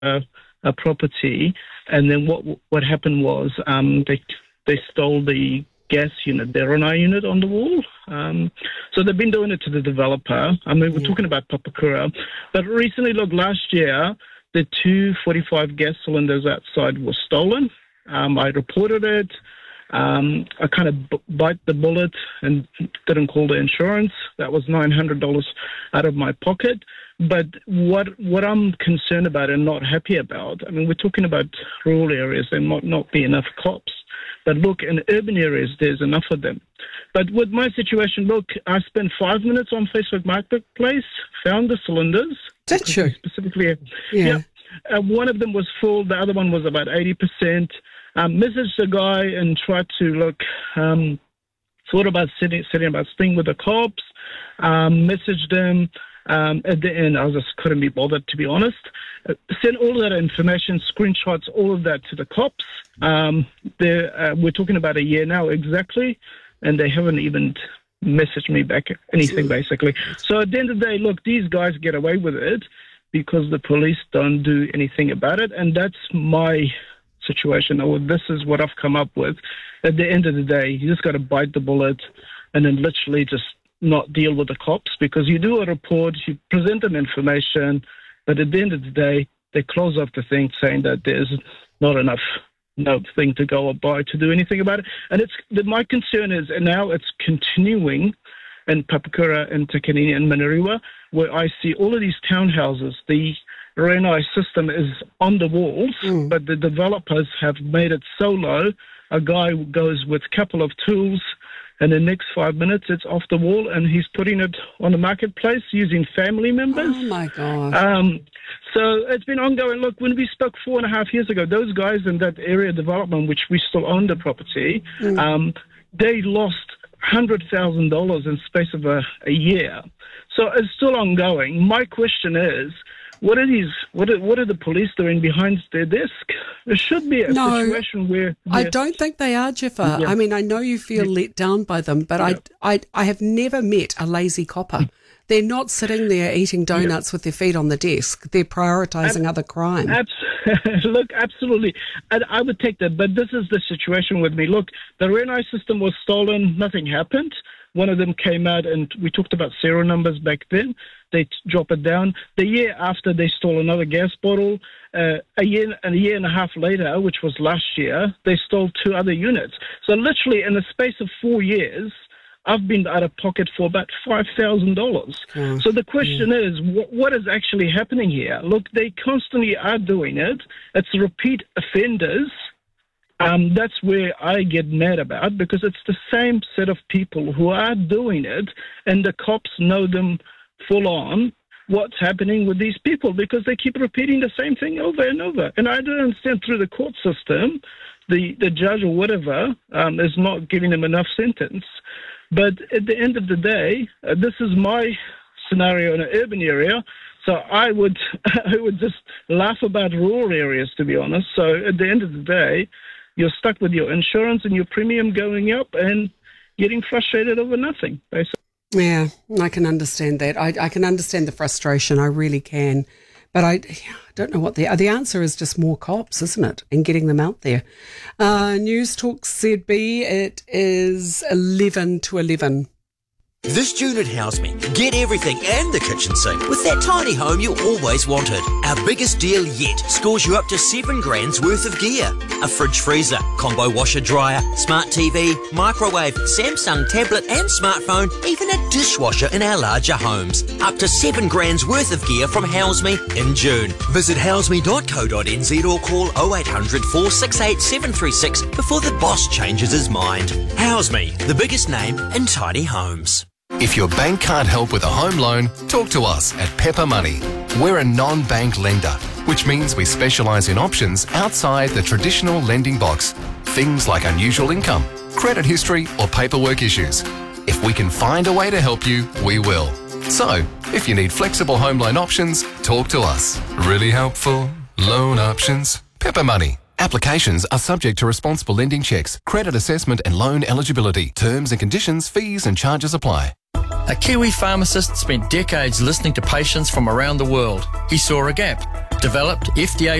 a property, and then what happened was they stole the gas unit, the R&I unit on the wall. So they've been doing it to the developer. I mean, we're talking about Papakura. But recently, look, last year, the 245 gas cylinders outside were stolen. I reported it. I kind of bite the bullet and didn't call the insurance. That was $900 out of my pocket. But what I'm concerned about and not happy about, I mean, we're talking about rural areas. There might not be enough cops. But look, in urban areas, there's enough of them. But with my situation, look, I spent 5 minutes on Facebook Marketplace, found the cylinders. Did you? Specifically, yeah. One of them was full. The other one was about 80%. Messaged the guy and tried to look, thought about setting about staying with the cops, messaged them. At the end, I just couldn't be bothered, to be honest. Sent all that information, screenshots, all of that to the cops. We're talking about a year now exactly, and they haven't even messaged me back anything, basically. So at the end of the day, look, these guys get away with it because the police don't do anything about it, and that's my situation, or this is what I've come up with. At the end of the day, you just got to bite the bullet and then literally just not deal with the cops, because you do a report, you present them information, but at the end of the day, they close off the thing saying that there's not enough thing to go by to do anything about it. And my concern is, and now it's continuing in Papakura and Takanini and Manurewa, where I see all of these townhouses, the R&I system is on the walls, but the developers have made it so low, a guy goes with a couple of tools, and the next 5 minutes, it's off the wall, and he's putting it on the marketplace using family members. Oh, my God. So it's been ongoing. Look, when we spoke 4.5 years ago, those guys in that area development, which we still own the property, they lost $100,000 in space of a year. So it's still ongoing. My question is, what are the police doing behind their desk? There should be a situation where I don't think they are, Jiffa. Yeah. I mean, I know you feel let down by them, but I have never met a lazy copper. They're not sitting there eating donuts with their feet on the desk. They're prioritising other crime. Look, absolutely. And I would take that, but this is the situation with me. Look, the R&I system was stolen. Nothing happened. One of them came out, and we talked about serial numbers back then. They drop it down. The year after, they stole another gas bottle. A year and a half later, which was last year, they stole 2 other units. So literally, in the space of 4 years, I've been out of pocket for about $5,000. So the question is, what is actually happening here? Look, they constantly are doing it. It's repeat offenders. That's where I get mad about, because it's the same set of people who are doing it, and the cops know them full on what's happening with these people, because they keep repeating the same thing over and over. And I don't understand, through the court system, the judge or whatever is not giving them enough sentence. But at the end of the day, this is my scenario in an urban area. So I would just laugh about rural areas, to be honest. So at the end of the day, you're stuck with your insurance and your premium going up and getting frustrated over nothing, basically. Yeah, I can understand that. I can understand the frustration. I really can. But I don't know what the answer is. Just more cops, isn't it? And getting them out there. News Talk ZB, it is 11 to 11. This June at Houseme, get everything and the kitchen sink with that tiny home you always wanted. Our biggest deal yet scores you up to $7,000 worth of gear. A fridge freezer, combo washer dryer, smart TV, microwave, Samsung tablet and smartphone, even a dishwasher in our larger homes. Up to $7,000 worth of gear from Houseme in June. Visit houseme.co.nz or call 0800 468 736 before the boss changes his mind. Houseme, the biggest name in tiny homes. If your bank can't help with a home loan, talk to us at Pepper Money. We're a non-bank lender, which means we specialise in options outside the traditional lending box. Things like unusual income, credit history or paperwork issues. If we can find a way to help you, we will. So, if you need flexible home loan options, talk to us. Really helpful loan options. Pepper Money. Applications are subject to responsible lending checks, credit assessment and loan eligibility. Terms and conditions, fees and charges apply. A Kiwi pharmacist spent decades listening to patients from around the world. He saw a gap, developed FDA